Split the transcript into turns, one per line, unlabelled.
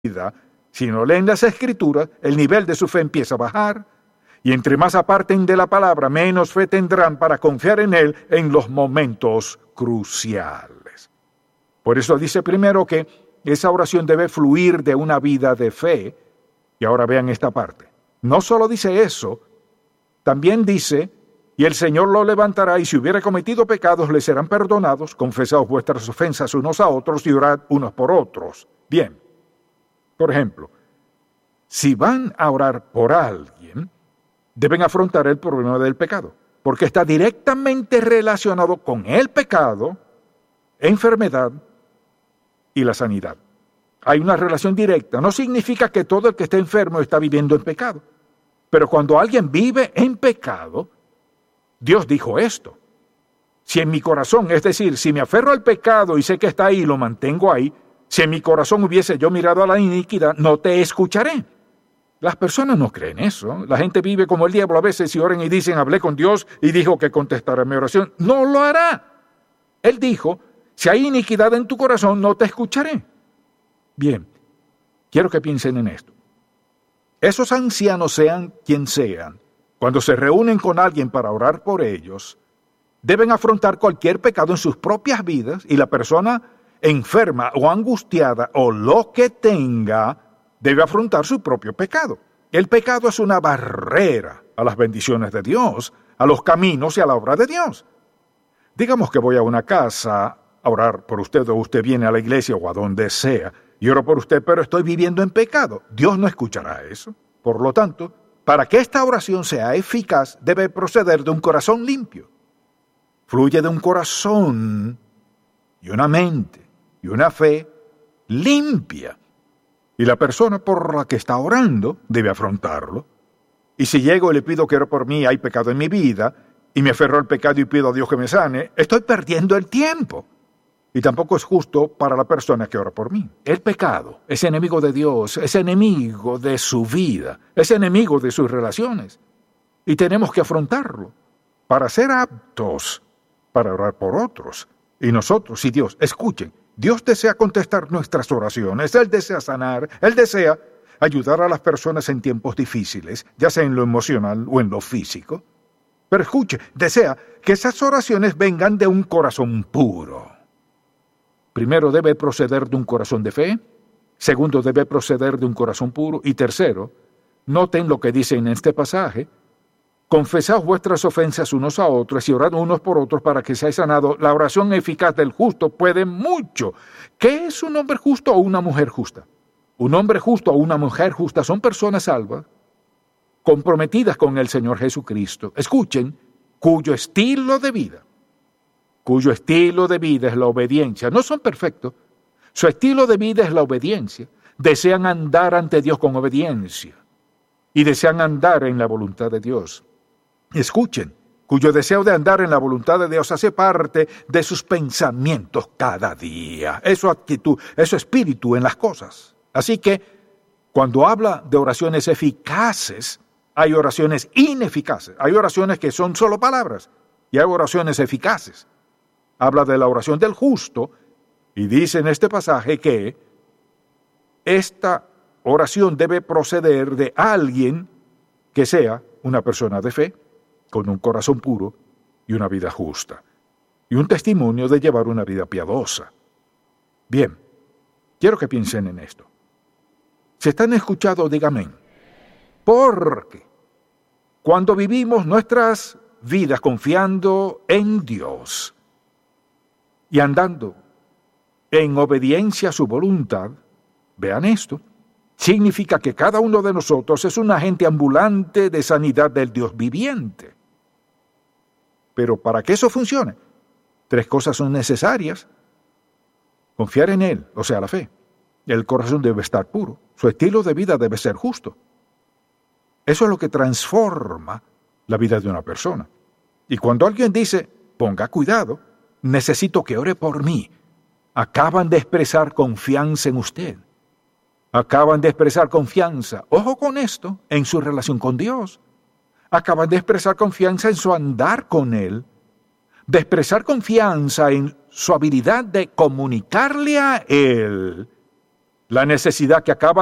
vida, si no leen las Escrituras, el nivel de su fe empieza a bajar. Y entre más aparten de la palabra, menos fe tendrán para confiar en Él en los momentos cruciales. Por eso dice primero que esa oración debe fluir de una vida de fe. Y ahora vean esta parte. No solo dice eso, también dice, y el Señor lo levantará, y si hubiera cometido pecados, le serán perdonados, confesaos vuestras ofensas unos a otros y orad unos por otros. Bien, por ejemplo, si van a orar por alguien, deben afrontar el problema del pecado, porque está directamente relacionado con el pecado, enfermedad y la sanidad. Hay una relación directa. No significa que todo el que está enfermo está viviendo en pecado. Pero cuando alguien vive en pecado, Dios dijo esto. Si en mi corazón, es decir, si me aferro al pecado y sé que está ahí y lo mantengo ahí, si en mi corazón hubiese yo mirado a la iniquidad, no te escucharé. Las personas no creen eso. La gente vive como el diablo a veces y oran y dicen, hablé con Dios y dijo que contestará mi oración. No lo hará. Él dijo, si hay iniquidad en tu corazón, no te escucharé. Bien, quiero que piensen en esto. Esos ancianos, sean quien sean, cuando se reúnen con alguien para orar por ellos, deben afrontar cualquier pecado en sus propias vidas y la persona enferma o angustiada o lo que tenga debe afrontar su propio pecado. El pecado es una barrera a las bendiciones de Dios, a los caminos y a la obra de Dios. Digamos que voy a una casa a orar por usted o usted viene a la iglesia o a donde sea y oro por usted, pero estoy viviendo en pecado. Dios no escuchará eso. Por lo tanto, para que esta oración sea eficaz, debe proceder de un corazón limpio. Fluye de un corazón y una mente y una fe limpia. Y la persona por la que está orando debe afrontarlo. Y si llego y le pido que ore por mí, hay pecado en mi vida, y me aferro al pecado y pido a Dios que me sane, estoy perdiendo el tiempo. Y tampoco es justo para la persona que ora por mí. El pecado es enemigo de Dios, es enemigo de su vida, es enemigo de sus relaciones. Y tenemos que afrontarlo para ser aptos para orar por otros. Y nosotros, y Dios, escuchen, Dios desea contestar nuestras oraciones, Él desea sanar, Él desea ayudar a las personas en tiempos difíciles, ya sea en lo emocional o en lo físico. Pero escuche, desea que esas oraciones vengan de un corazón puro. Primero, debe proceder de un corazón de fe. Segundo, debe proceder de un corazón puro. Y tercero, noten lo que dice en este pasaje. Confesad vuestras ofensas unos a otros y orad unos por otros para que seáis sanados. La oración eficaz del justo puede mucho. ¿Qué es un hombre justo o una mujer justa? Un hombre justo o una mujer justa son personas salvas, comprometidas con el Señor Jesucristo. Escuchen, cuyo estilo de vida es la obediencia. No son perfectos. Su estilo de vida es la obediencia. Desean andar ante Dios con obediencia. Y desean andar en la voluntad de Dios. Escuchen, cuyo deseo de andar en la voluntad de Dios hace parte de sus pensamientos cada día. Es su actitud, es su espíritu en las cosas. Así que, cuando habla de oraciones eficaces, hay oraciones ineficaces. Hay oraciones que son solo palabras y hay oraciones eficaces. Habla de la oración del justo y dice en este pasaje que esta oración debe proceder de alguien que sea una persona de fe, con un corazón puro y una vida justa, y un testimonio de llevar una vida piadosa. Bien, quiero que piensen en esto. Si están escuchando, díganme, porque cuando vivimos nuestras vidas confiando en Dios y andando en obediencia a su voluntad, vean esto, significa que cada uno de nosotros es un agente ambulante de sanidad del Dios viviente. Pero para que eso funcione, 3 cosas son necesarias. Confiar en Él, o sea, la fe. El corazón debe estar puro. Su estilo de vida debe ser justo. Eso es lo que transforma la vida de una persona. Y cuando alguien dice, ponga cuidado, necesito que ore por mí, acaban de expresar confianza en usted. Acaban de expresar confianza, ojo con esto, en su relación con Dios. Acaban de expresar confianza en su andar con Él, de expresar confianza en su habilidad de comunicarle a Él La necesidad que acaba